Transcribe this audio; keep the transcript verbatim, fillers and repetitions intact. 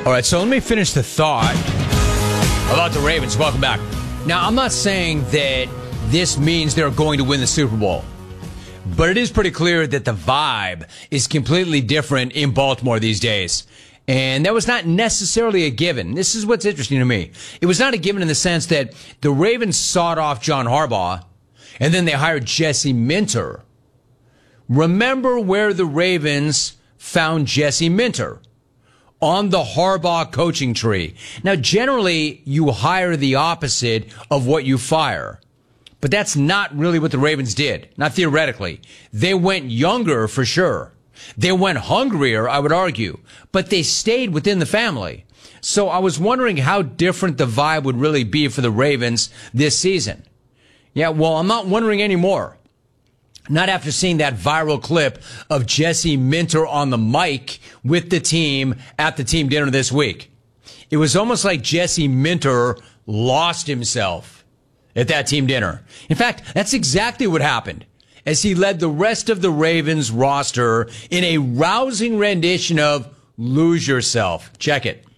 All right, so let me finish the thought about the Ravens. Welcome back. Now, I'm not saying that this means they're going to win the Super Bowl, but it is pretty clear that the vibe is completely different in Baltimore these days. And that was not necessarily a given. This is what's interesting to me. It was not a given in the sense that the Ravens sawed off John Harbaugh, and then they hired Jesse Minter. Remember where the Ravens found Jesse Minter? On the Harbaugh coaching tree. Now, generally, you hire the opposite of what you fire. But that's not really what the Ravens did. Not theoretically. They went younger, for sure. They went hungrier, I would argue. But they stayed within the family. So I was wondering how different the vibe would really be for the Ravens this season. Yeah, well, I'm not wondering anymore. Not after seeing that viral clip of Jesse Minter on the mic with the team at the team dinner this week. It was almost like Jesse Minter lost himself at that team dinner. In fact, that's exactly what happened as he led the rest of the Ravens roster in a rousing rendition of Lose Yourself. Check it.